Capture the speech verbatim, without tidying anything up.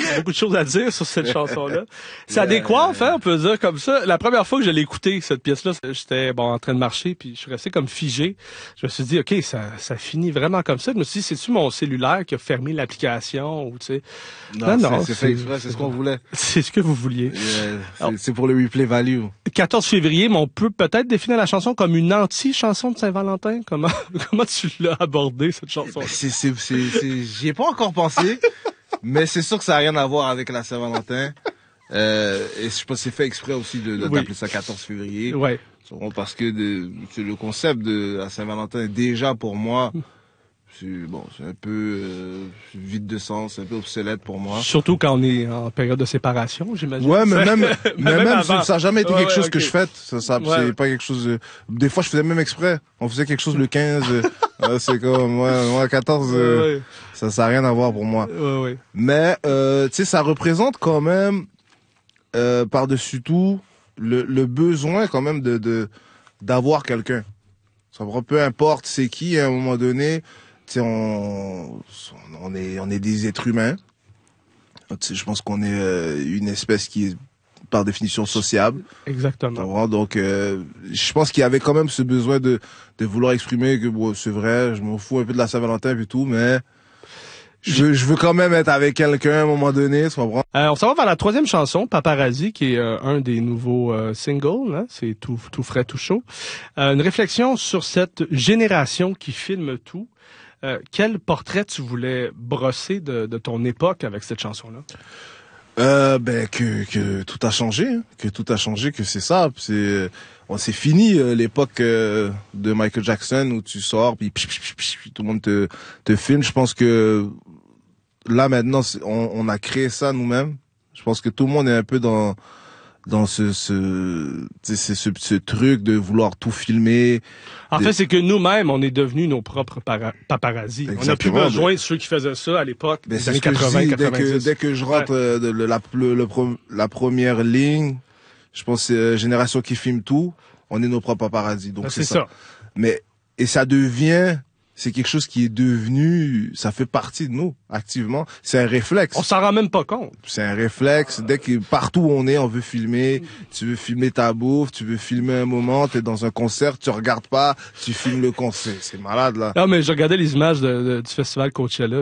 beaucoup de choses à dire sur cette chanson-là. C'est adéquat, en fait, on peut dire comme ça. La première fois que je l'ai écoutée, cette pièce-là, j'étais bon en train de marcher, puis je suis resté comme figé. Je me suis dit, OK, ça, ça finit vraiment comme ça. Je me suis dit, c'est-tu mon cellulaire qui a fermé l'application ou tu sais? Non, non, non c'est fait exprès, c'est ce qu'on voulait. C'est ce que vous vouliez. Yeah, c'est pour le replay value. quatorze février, mais on peut peut-être définir la chanson comme une anti-chanson de Saint-Valentin. Comment comment tu l'as abordé, cette chanson? C'est, c'est, c'est, c'est, j'y ai pas encore pensé, mais c'est sûr que ça a rien à voir avec la Saint-Valentin. Euh, et je pense que c'est fait exprès aussi de, de oui. d'appeler ça quatorze février. Ouais. Parce que de, le concept de la Saint-Valentin, déjà pour moi, c'est, bon, c'est un peu euh, vide de sens, c'est un peu obsolète pour moi. Surtout quand on est en période de séparation, j'imagine. Ouais, mais même, mais même, même ça, ça a jamais été ouais, quelque ouais, chose okay. que je fête. Ça, ça ouais. C'est pas quelque chose. De... Des fois, je faisais même exprès. On faisait quelque chose le quinze. euh, c'est comme ouais, moi quatorze. Euh, ouais, ouais. Ça, ça a rien à voir pour moi. Ouais, ouais. Mais euh, tu sais, ça représente quand même euh, par-dessus tout le, le besoin quand même de, de d'avoir quelqu'un. Ça peu importe c'est qui à un moment donné. T'sais, on, on est, on est des êtres humains. T'sais, je pense qu'on est euh, une espèce qui est par définition sociable. Exactement. Donc, euh, je pense qu'il y avait quand même ce besoin de, de vouloir exprimer que bon, c'est vrai, je m'en fous un peu de la Saint-Valentin et tout, mais je veux, je veux quand même être avec quelqu'un à un moment donné. Tu comprends? Euh, on s'en va vers la troisième chanson, Paparazzi, qui est euh, un des nouveaux euh, singles. Hein? C'est tout, tout frais, tout chaud. Euh, une réflexion sur cette génération qui filme tout. Euh, quel portrait tu voulais brosser de, de ton époque avec cette chanson-là? Euh, ben que, que tout a changé, hein, que tout a changé, que c'est ça. C'est, on c'est fini euh, l'époque euh, de Michael Jackson où tu sors puis, puis, puis, puis, puis tout le monde te, te filme. Je pense que là maintenant, on, on a créé ça nous-mêmes. Je pense que tout le monde est un peu dans dans ce ce, ce ce ce truc de vouloir tout filmer. En de... fait, c'est que nous-mêmes, on est devenus nos propres para- paparazzi. Exactement. On n'a plus besoin de ceux qui faisaient ça à l'époque, des années quatre-vingts, dis, quatre-vingt-dix. Dès que, dès que je rentre ouais. euh, de, le, la, le, le, la première ligne, je pense que c'est euh, Génération qui filme tout, on est nos propres paparazzi. Donc ben, c'est, c'est ça. ça. Mais, et ça devient... C'est quelque chose qui est devenu, ça fait partie de nous, activement. C'est un réflexe. On s'en rend même pas compte. C'est un réflexe. Dès que, partout où on est, on veut filmer. Tu veux filmer ta bouffe, tu veux filmer un moment, t'es dans un concert, tu regardes pas, tu filmes le concert. C'est malade, là. Non, mais je regardais les images de, de, du festival Coachella.